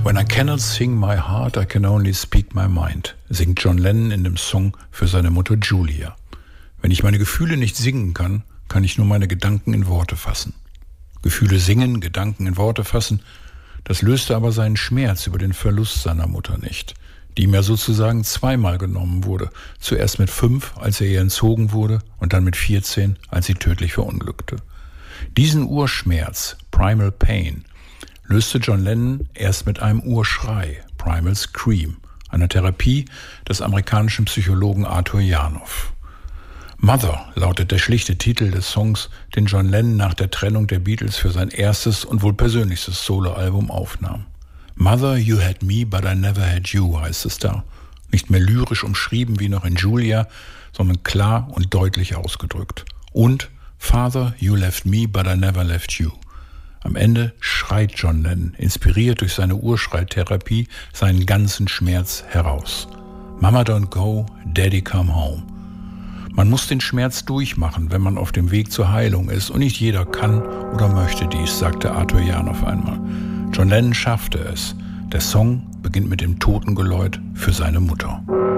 When I cannot sing my heart, I can only speak my mind, singt John Lennon in dem Song für seine Mutter Julia. Wenn ich meine Gefühle nicht singen kann, kann ich nur meine Gedanken in Worte fassen. Gefühle singen, Gedanken in Worte fassen, das löste aber seinen Schmerz über den Verlust seiner Mutter nicht, die ihm ja sozusagen zweimal genommen wurde. Zuerst mit 5, als er ihr entzogen wurde, und dann mit 14, als sie tödlich verunglückte. Diesen Urschmerz, Primal Pain, löste John Lennon erst mit einem Urschrei, Primal Scream, einer Therapie des amerikanischen Psychologen Arthur Janov. Mother lautet der schlichte Titel des Songs, den John Lennon nach der Trennung der Beatles für sein erstes und wohl persönlichstes Soloalbum aufnahm. Mother, you had me, but I never had you, heißt es da. Nicht mehr lyrisch umschrieben wie noch in Julia, sondern klar und deutlich ausgedrückt. Und Father, you left me, but I never left you. Am Ende schreit John Lennon, inspiriert durch seine Urschreitherapie, seinen ganzen Schmerz heraus. Mama don't go, Daddy come home. Man muss den Schmerz durchmachen, wenn man auf dem Weg zur Heilung ist, und nicht jeder kann oder möchte dies, sagte Arthur Janov einmal. John Lennon schaffte es. Der Song beginnt mit dem Totengeläut für seine Mutter.